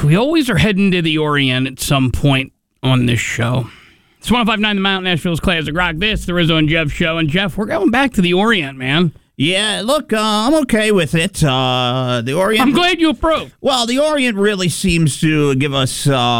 We always are heading to the Orient at some point on this show. It's 105.9 The Mountain, Nashville's Classic Rock. This, the Rizzo and Jeff Show. And Jeff, we're going back to the Orient, man. Yeah, look, I'm okay with it. The Orient. I'm glad you approve. Well, the Orient really seems to give us,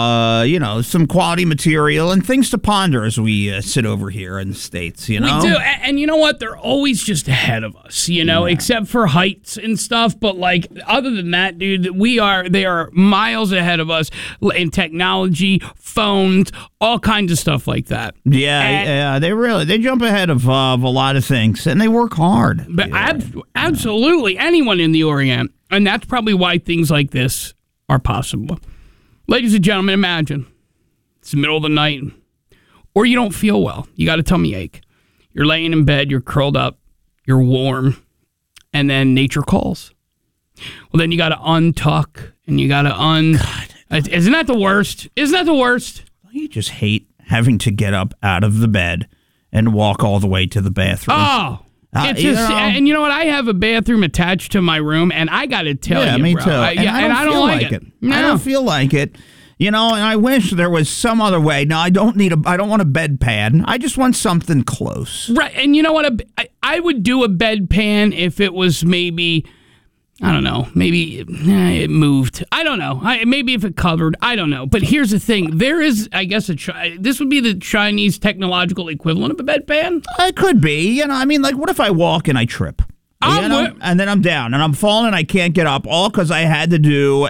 some quality material and things to ponder as we sit over here in the States, you know? We do. And you know what? They're always just ahead of us, except for heights and stuff. But, other than that, dude, they are miles ahead of us in technology, phones, all kinds of stuff like that. Yeah, they jump ahead of a lot of things, and they work hard. But absolutely, anyone in the Orient. And that's probably why things like this are possible. Ladies and gentlemen, imagine it's the middle of the night, or you don't feel well. You got a tummy ache. You're laying in bed, you're curled up, you're warm, and then nature calls. Well, then you got to untuck, and you got to God. Isn't that the worst? Isn't that the worst? You just hate having to get up out of the bed and walk all the way to the bathroom. Oh, it's just, and you know what? I have a bathroom attached to my room, and I got to tell you, me bro. too. And I don't like it. No. I don't feel like it. And I wish there was some other way. No, I don't want a bedpan. I just want something close. Right, and you know what? I would do a bedpan if it was maybe, I don't know, maybe it moved. I don't know. Maybe if it covered. I don't know. But here's the thing. There is, I guess, this would be the Chinese technological equivalent of a bedpan? It could be. What if I walk and I trip? And then I'm down and I'm falling and I can't get up, all because I had to do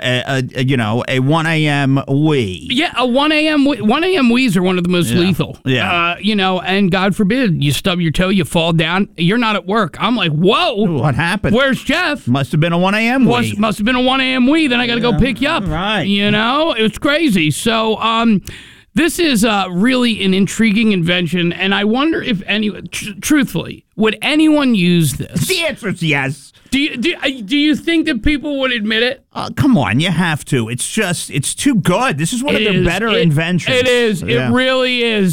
a 1 a.m. wee. Yeah, a 1 a.m. 1 a.m. wees are one of the most lethal. Yeah. And God forbid you stub your toe, you fall down, you're not at work. I'm like, whoa. What happened? Where's Jeff? Must have been a 1 a.m. wee. Must have been a 1 a.m. wee. Then I got to go pick you up. Right. It's crazy. So, this is really an intriguing invention, and I wonder if truthfully, would anyone use this? The answer is yes. Do you think that people would admit it? Come on, you have to. It's too good. This is one of their better inventions. It is. Yeah. It really is.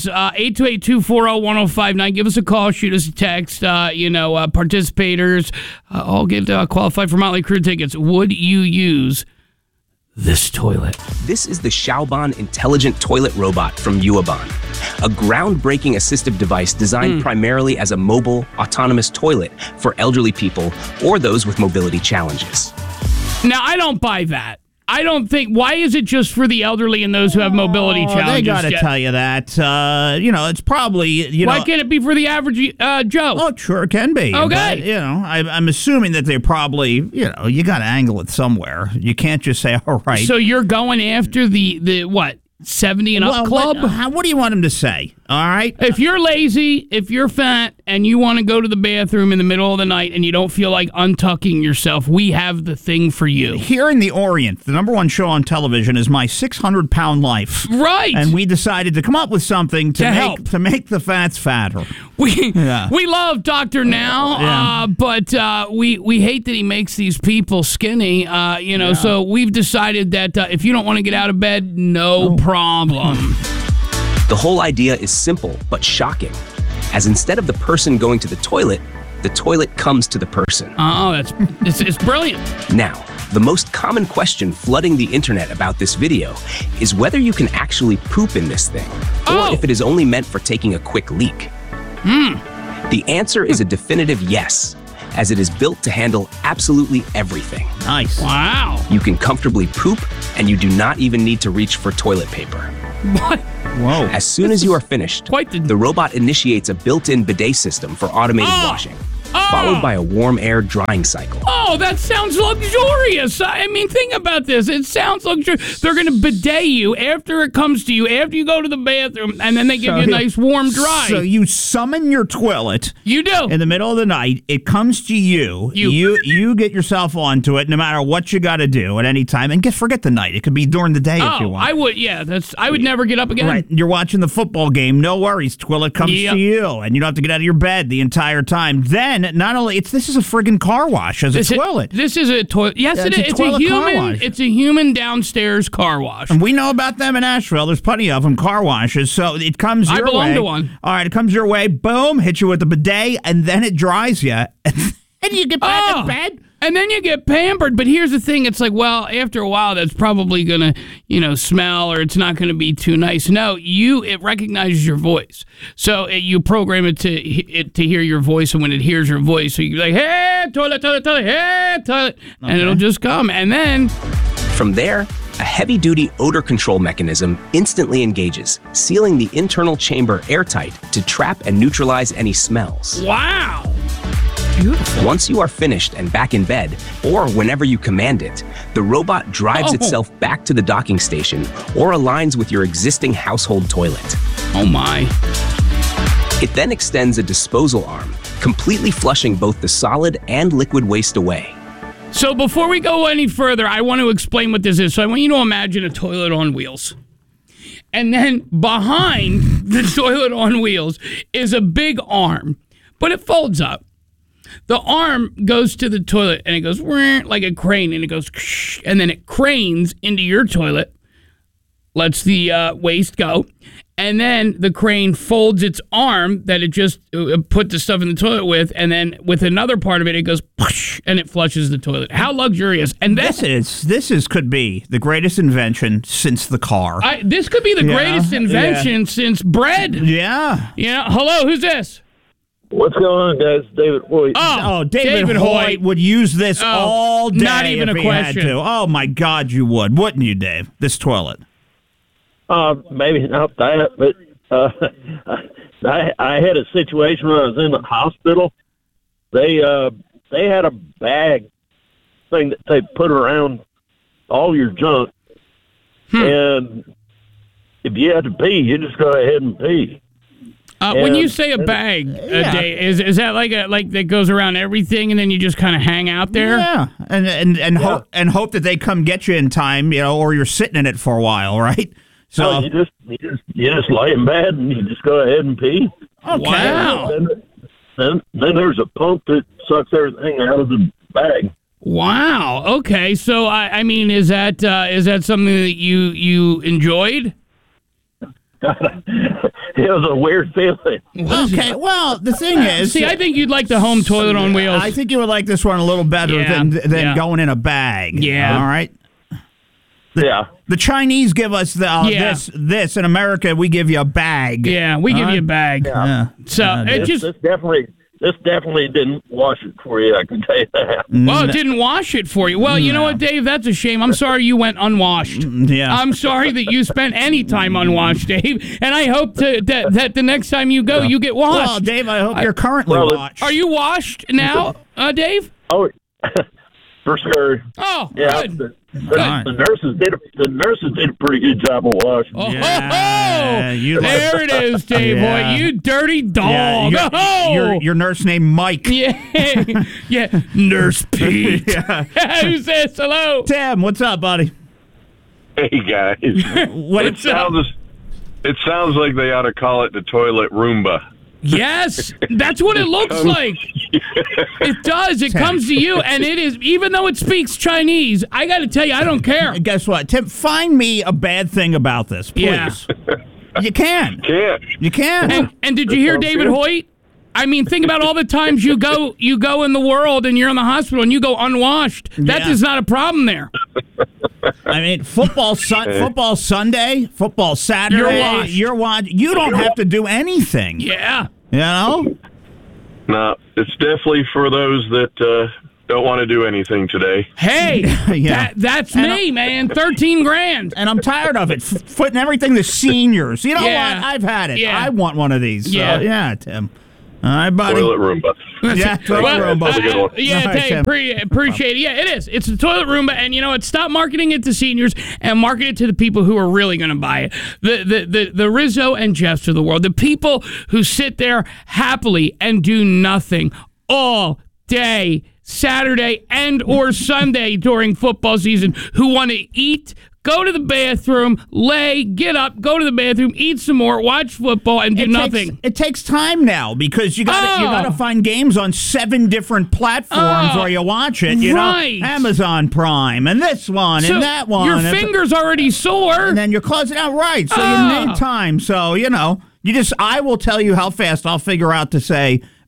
828-240-1059. Give us a call. Shoot us a text. Participators all get qualified for Motley Crue tickets. Would you use this toilet? This is the Xiaoban Intelligent Toilet Robot from Yuabon, a groundbreaking assistive device designed primarily as a mobile, autonomous toilet for elderly people or those with mobility challenges. Now, I don't buy that. I don't think. Why is it just for the elderly and those who have mobility challenges? They got to tell you that. It's probably, Why can't it be for the average Joe? Oh, sure, it can be. Okay. But, I'm assuming that they probably, you got to angle it somewhere. You can't just say, all right. So you're going after the what? 70 and up club? What do you want him to say? All right? If you're lazy, if you're fat, and you want to go to the bathroom in the middle of the night and you don't feel like untucking yourself, we have the thing for you. Here in the Orient, the number one show on television is My 600-Pound Life. Right. And we decided to come up with something to make the fats fatter. We love Dr. Now, but we hate that he makes these people skinny, so we've decided that if you don't want to get out of bed, no problem. The whole idea is simple but shocking, as instead of the person going to the toilet comes to the person. Oh, it's brilliant. Now, the most common question flooding the internet about this video is whether you can actually poop in this thing, or if it is only meant for taking a quick leak. The answer is a definitive yes, as it is built to handle absolutely everything. Nice. Wow. You can comfortably poop, and you do not even need to reach for toilet paper. What? Whoa. As soon as you are finished, the robot initiates a built-in bidet system for automated washing, followed by a warm air drying cycle. Oh, that sounds luxurious. I mean, think about this. It sounds luxurious. They're going to bidet you after it comes to you, after you go to the bathroom, and then they give you a nice warm dry. So you summon your toilet. You do. In the middle of the night. It comes to you. You get yourself onto it no matter what you got to do at any time. And forget the night. It could be during the day if you want. I would, I would never get up again. Right. You're watching the football game. No worries. Toilet comes to you, and you don't have to get out of your bed the entire time. Then, not only, this is a friggin' car wash as a toilet. This is a toilet. Yes, it is. It's a human. It's a human downstairs car wash. And we know about them in Asheville. There's plenty of them, car washes. So it comes your way. I belong to one. All right, it comes your way. Boom, hit you with the bidet, and then it dries you. And you get back in bed. And then you get pampered. But here's the thing. It's like, well, after a while, that's probably going to, smell, or it's not going to be too nice. No, it recognizes your voice. So you program it to hear your voice. And when it hears your voice, so you're like, hey, toilet, toilet, toilet, hey, toilet. Okay. And it'll just come. And then from there, a heavy-duty odor control mechanism instantly engages, sealing the internal chamber airtight to trap and neutralize any smells. Wow. Beautiful. Once you are finished and back in bed, or whenever you command it, the robot drives itself back to the docking station or aligns with your existing household toilet. Oh my. It then extends a disposal arm, completely flushing both the solid and liquid waste away. So before we go any further, I want to explain what this is. So I want you to imagine a toilet on wheels. And then behind the toilet on wheels is a big arm, but it folds up. The arm goes to the toilet and it goes like a crane, and it goes, and then it cranes into your toilet, lets the waste go, and then the crane folds its arm that it just put the stuff in the toilet with, and then with another part of it, it goes and it flushes the toilet. How luxurious! And this could be the greatest invention since the car. This could be the greatest invention since bread. Yeah. Yeah. Hello, who's this? What's going on, guys? David Hoyt. Oh, David Hoyt would use this all day. Not even if a he question. Had to. Oh my God, you would, wouldn't you, Dave? This toilet. Maybe not that, but I had a situation when I was in the hospital. They had a bag thing that they put around all your junk, and if you had to pee, you just go ahead and pee. When you say a bag, Dave, is that like that goes around everything, and then you just kind of hang out there? Yeah, and hope that they come get you in time, or you're sitting in it for a while, right? So you just lay in bed and you just go ahead and pee. Okay. Wow. Then there's a pump that sucks everything out of the bag. Wow. Okay. So I mean, is that something that you enjoyed? It was a weird feeling. Okay, well, the thing is... See, I think you'd like the home toilet on wheels. I think you would like this one a little better than going in a bag. Yeah. All right? Yeah. The Chinese give us this. In America, we give you a bag. Yeah, we give you a bag. Yeah. So This definitely didn't wash it for you, I can tell you that. Well, it didn't wash it for you. Well, you know what, Dave? That's a shame. I'm sorry you went unwashed. Yeah. I'm sorry that you spent any time unwashed, Dave. And I hope that the next time you go, you get washed. Well, Dave, I hope you're currently washed. Are you washed now, Dave? Oh, for sure. Oh, yeah, good. The nurses did a pretty good job of washing. Oh, Yeah, there it is, Dave Boy. You dirty dog. Your nurse named Mike. Yeah, Nurse Pete. Who's this? Hello. Tim, what's up, buddy? Hey, guys. What's up? It sounds like they ought to call it the toilet Roomba. Yes, that's what it looks like. It does. It comes to you, and it is, even though it speaks Chinese, I got to tell you, I don't care. And guess what, Tim? Find me a bad thing about this, please. Yeah. You can. You can. And did you hear David Hoyt? I mean, think about all the times you go in the world and you're in the hospital and you go unwashed. That is not a problem there. I mean, football Sunday, football Saturday. You're washed. You don't have to do anything. Yeah. You know? No, it's definitely for those that don't want to do anything today. Hey, that's me, man. 13 grand. And I'm tired of it. Footing everything to seniors. You know what? I've had it. Yeah. I want one of these. So, Yeah. Tim. All right, buddy. Toilet Roomba. Yeah, toilet Roomba. Yeah, Dave, appreciate it. Yeah, it is. It's a toilet Roomba, and you know what? Stop marketing it to seniors and market it to the people who are really going to buy it. The Rizzo and Jeffs of the world, the people who sit there happily and do nothing all day, Saturday and or Sunday during football season, who want to eat, go to the bathroom, get up, go to the bathroom, eat some more, watch football, and do nothing. It takes time now because you got to find games on 7 different platforms where you watch it. You know, Amazon Prime and this one and that one. Your finger's already sore, and then you're closing out right. So you need time. So I will tell you how fast I'll figure out to say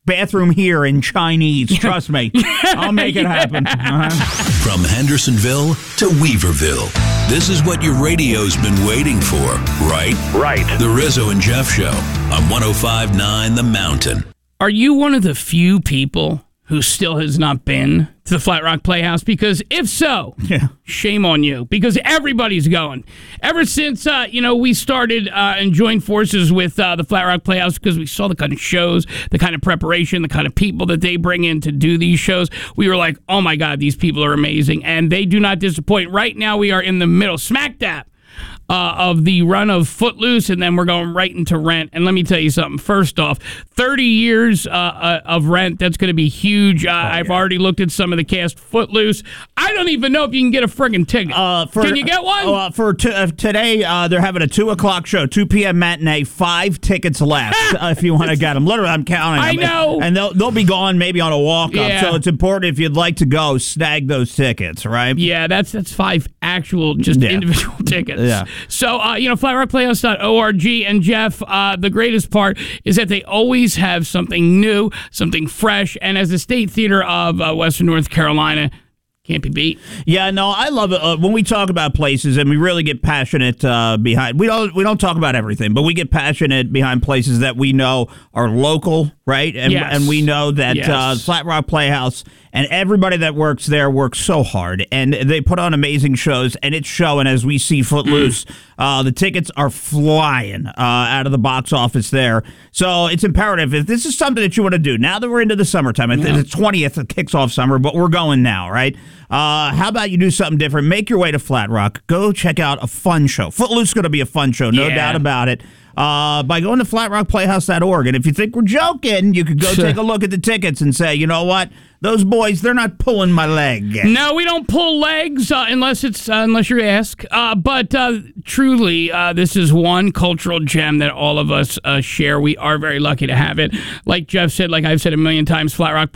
bathroom here in Chinese. Trust me. I'll make it happen. From Hendersonville to Weaverville, this is what your radio's been waiting for, right? Right. The Rizzo and Jeff Show on 105.9 The Mountain. Are you one of the few people who still has not been to the Flat Rock Playhouse? Because if so, shame on you, because everybody's going. Ever since, we started and joined forces with the Flat Rock Playhouse, because we saw the kind of shows, the kind of preparation, the kind of people that they bring in to do these shows, we were like, oh my God, these people are amazing. And they do not disappoint. Right now we are in the middle, smack dab, of the run of Footloose, and then we're going right into Rent. And let me tell you something. First off, 30 years of Rent, that's going to be huge. I've already looked at some of the cast. Footloose, I don't even know if you can get a friggin' ticket. Can you get one? For today, they're having a 2 o'clock show, 2 p.m. matinee, 5 tickets left if you want to get them. Literally, I'm counting them. I know. And they'll be gone maybe on a walk-up, so it's important if you'd like to go, snag those tickets, right? Yeah, that's 5 actual individual tickets. Yeah. So, flatrockplayhouse.org. And Jeff, the greatest part is that they always have something new, something fresh. And as the State Theater of Western North Carolina, can't be beat. Yeah, no, I love it when we talk about places and we really get passionate behind. We don't talk about everything, but we get passionate behind places that we know are local, right? And we know that Flat Rock Playhouse and everybody that works there works so hard, and they put on amazing shows, and it's showing as we see Footloose. The tickets are flying out of the box office there. So it's imperative. If this is something that you want to do, now that we're into the summertime, the 20th it kicks off summer, but we're going now, right? How about you do something different? Make your way to Flat Rock. Go check out a fun show. Footloose is going to be a fun show, no doubt about it. By going to flatrockplayhouse.org. And if you think we're joking, you could go take a look at the tickets and say, you know what? Those boys, they're not pulling my leg. No, we don't pull legs unless you ask. But truly, this is one cultural gem that all of us share. We are very lucky to have it. Like Jeff said, like I've said a million times,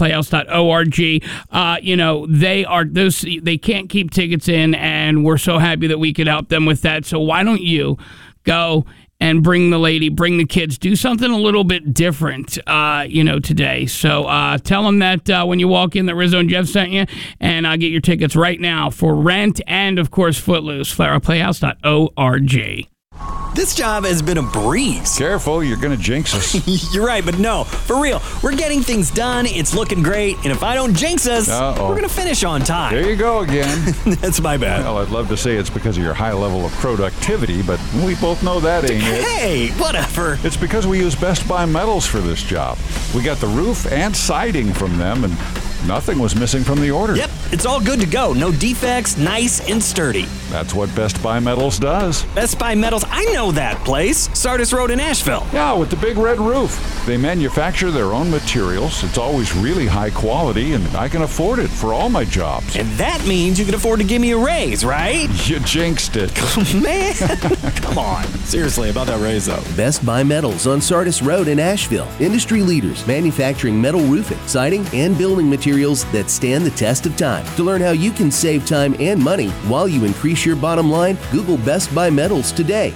flatrockplayhouse.org. They can't keep tickets in, and we're so happy that we could help them with that. So why don't you go and bring the kids, do something a little bit different, today. So tell them that when you walk in that Rizzo and Jeff sent you, and get your tickets right now for Rent and, of course, Footloose, flatrockplayhouse.org. This job has been a breeze. Careful, you're going to jinx us. You're right, but no, for real. We're getting things done, it's looking great, and if I don't jinx us, we're going to finish on time. There you go again. That's my bad. Well, I'd love to say it's because of your high level of productivity, but we both know that ain't it. Hey, whatever. It's because we use Best Buy Metals for this job. We got the roof and siding from them, and nothing was missing from the order. Yep, it's all good to go. No defects, nice and sturdy. That's what Best Buy Metals does. Best Buy Metals, I know that place. Sardis Road in Asheville. Yeah, with the big red roof. They manufacture their own materials. It's always really high quality, and I can afford it for all my jobs. And that means you can afford to give me a raise, right? You jinxed it. Man, come on. Seriously, about that raise, though. Best Buy Metals on Sardis Road in Asheville. Industry leaders manufacturing metal roofing, siding, and building materials that stand the test of time. To learn how you can save time and money while you increase your bottom line, Google Best Buy Metals today.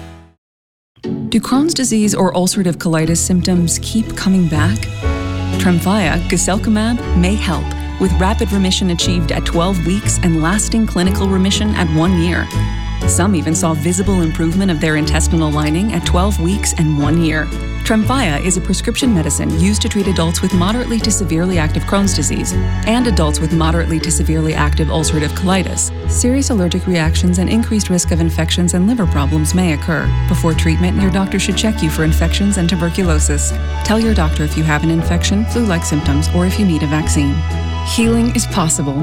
Do Crohn's disease or ulcerative colitis symptoms keep coming back? Tremfya, guselkumab, may help, with rapid remission achieved at 12 weeks and lasting clinical remission at 1 year. Some even saw visible improvement of their intestinal lining at 12 weeks and 1 year. Tremfya is a prescription medicine used to treat adults with moderately to severely active Crohn's disease and adults with moderately to severely active ulcerative colitis. Serious allergic reactions and increased risk of infections and liver problems may occur. Before treatment, your doctor should check you for infections and tuberculosis. Tell your doctor if you have an infection, flu-like symptoms, or if you need a vaccine. Healing is possible